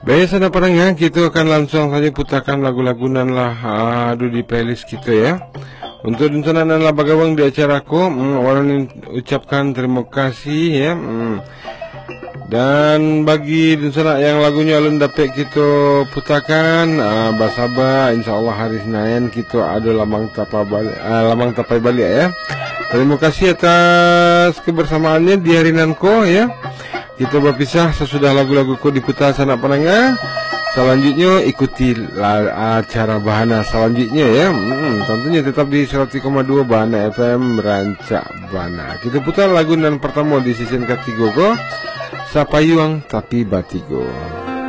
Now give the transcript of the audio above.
Biasa parang ya, kita akan langsung saja putarkan lagu-lagu nan lah aduh di playlist kita ya. Untuk rencana dan lah bagawang di acaraku, orang ucapkan terima kasih ya. Dan bagi rencana yang lagunya alun dapat kita putarkan, basaba insyaallah hari Senin kita ada lamang tapai balik ya. Terima kasih atas kebersamaannya di hari nanko ya. Kita berpisah sesudah lagu-laguku diputar sanak penengah. Selanjutnya ikuti acara Bahana selanjutnya ya. Tentunya tetap di 100,2 Bahana FM Rancak Bana. Kita putar lagu dan pertama di season ketiga ko Sapayuang Tapi Batigo.